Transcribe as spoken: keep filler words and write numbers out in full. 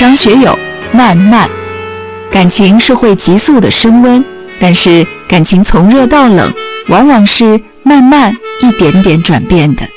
张学友，慢慢。感情是会急速的升温，但是感情从热到冷，往往是慢慢一点点转变的。